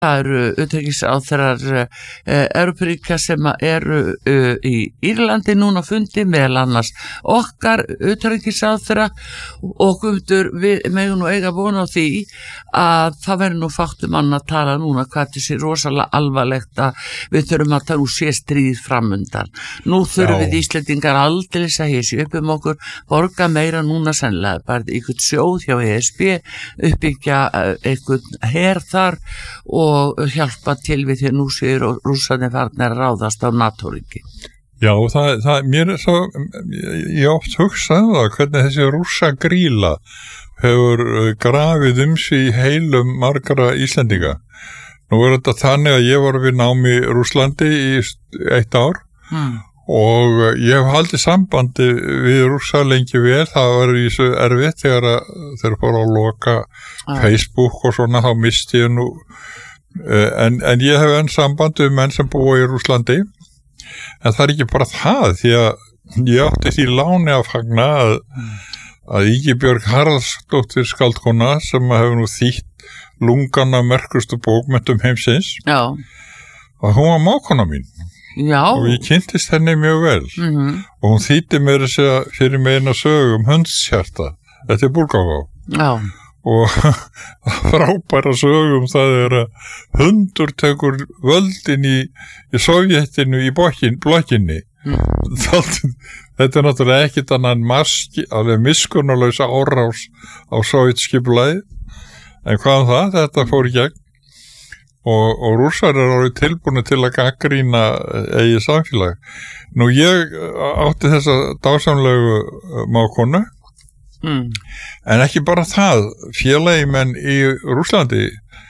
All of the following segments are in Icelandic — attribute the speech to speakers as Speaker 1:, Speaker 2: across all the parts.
Speaker 1: Það eru utanríkisráðherrar Evrópuríkja sem eru í Írlandi núna fundi, meðal annars okkar utanríkisráðherra, og Guðmundur, við megum nú eiga vona á því að það verður nú fátt annað að tala núna hvað þessi rosalega alvarlegt að við þurfum að það nú sé stríð framundan. Nú þurfum við Íslendingar aldeilis að hysja upp okkur, borga meira núna sennilega, bara einhvern sjóð hjá ESB, uppbyggja einhvern her þar og hjálpa til við því að nú séu Rússarnir farnir að ráðast á NATO-ríki.
Speaker 2: Já, mér svo, ég oft hugsaði það hvernig þessi Rússagríla hefur grafið sig í heilum margra Íslendinga. Nú þetta þannig að ég var við námi í Rússlandi í 1 ár og ég hef haldið sambandi við Rússa lengi vel. Það var í svo erfitt þegar fóru að loka Facebook og svona, þá misti ég nú en ég hef enn samband við menn sem búa í Rússlandi, en það ekki bara það, því að ég átti því láni að fagna að Ingibjörg Haraldsdóttir skáldkona, sem hefur nú þýtt lungana merkustu bókmenntum heimsins, að hún var mágkona mín.
Speaker 1: Já.
Speaker 2: Og ég kynntist henni mjög vel og hún þýddi mér að segja fyrir mig eina sögu hundshjarta, þetta er Bulgakov.
Speaker 1: Já.
Speaker 2: Og frábæra sögum það að hundur tekur völdin í Sovjetinu í blokkinni. Þetta er náttúrulega ekkit annan alveg miskunnarlaus árás á sovjetskipulagið, en hvað það? Þetta fór í gegn og Rússar alveg tilbúinu til að gagnrýna eigið samfélag. Nú ég átti þessa dásamlegu mágkonu, en ekki bara það, félagi í Rússlandi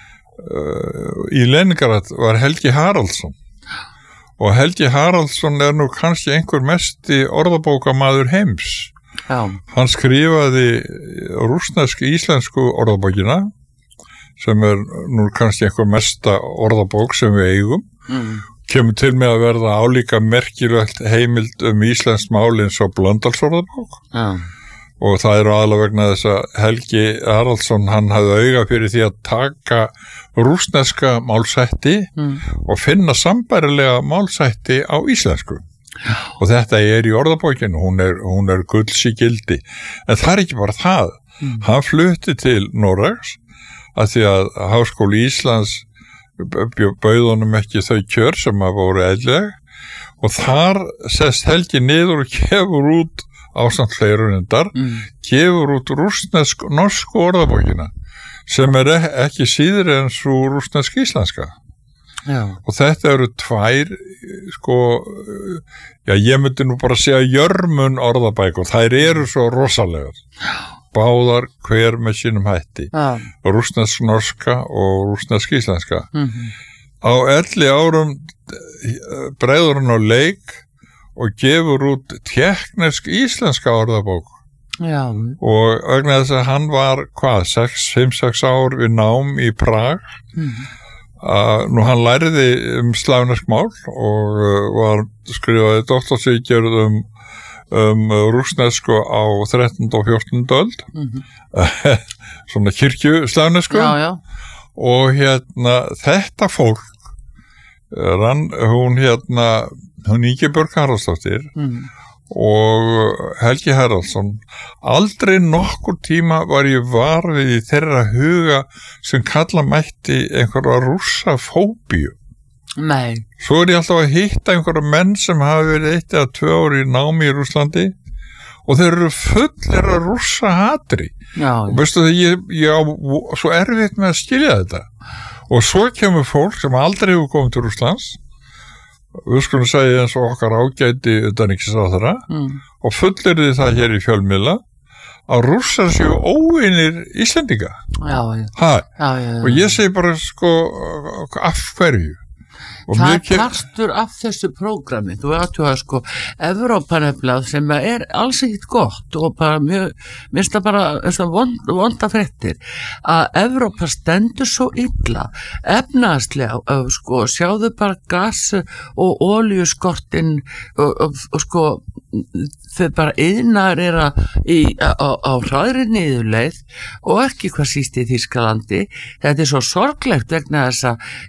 Speaker 2: í Leningrad var Helgi Haraldsson, og Helgi Haraldsson nú kannski einhver mesti orðabókamaður heims.
Speaker 1: Já. Hann
Speaker 2: skrifaði rússnesk-íslensku orðabókina, sem nú kannski einhver mesta orðabók sem við eigum, kemur til með að verða álíka merkilegt heimild íslenskt mál eins og Blöndalsorðabók. Já. Og það aðalega vegna þess að Helgi Haraldsson, hann hafði auga fyrir því að taka rússneska málshætti og finna sambærilega málshætti á íslensku. Og þetta í orðabókinu, hún er gulls í gildi. En það ekki bara það. Hann flutti til Noregs að því að Háskóli Íslands bauð honum ekki þau kjör sem að voru eðlileg, og þar sest Helgi niður og gefur út ásamt fleirunindar, gefur út rússnesk-norsku orðabókina, sem ekki síður en svo rússnesk-íslenska.
Speaker 1: Já. Og
Speaker 2: þetta eru tvær, ég myndi nú bara segja jörmun orðabækur, þær eru svo rosalegar. Báðar hver með sínum hætti. Rússnesk-norska og rússnesk-íslenska. Á 11 árum breiður hann á leik og gefur út tékknesk-íslenska orðabók.
Speaker 1: Já.
Speaker 2: Og vegna þess að hann var 5-6 ár við nám í Prag. Nú hann læriði slavnesk mál og skrifaði doktorsritgerð rússnesku á 13. og 14. öld. Svona kirkjuslavnesku.
Speaker 1: Já.
Speaker 2: Og þetta fólk hún Ingibjörg Haraldsdóttir og Helgi Haraldsson, aldrei nokkur tíma var ég var við í þeirra huga sem kalla mætti einhverja rússafóbíu.
Speaker 1: Nei.
Speaker 2: Svo ég alltaf að hitta einhverja menn sem hafa verið 1 eða 2 ár í námi í Rússlandi og þeir eru fullir af rússahatri.
Speaker 1: Já.
Speaker 2: Og veistu það, ég á svo erfitt með að skilja þetta. Og svo kemur fólk sem aldrei hefur komið til Rússlands, við skulum segja eins og okkar ágæti utanríkisráðherra, og fullyrði það hér í fjölmiðla að Rússar séu óvinir Íslendinga.
Speaker 1: Já.
Speaker 2: Og ég segi bara af hverju?
Speaker 1: Það partur af þessu prógrami, þú veit að sko Evrópa nefnilega sem alls ekkert gott og bara minnst það bara vonda fréttir að Evrópa stendur svo illa efnaðslega, sko sjáðu bara gas og olíuskortin og sko þau bara iðnar á hraðri niðurleið og ekki hvað síst í Þýskalandi. Þetta svo sorglegt vegna þess að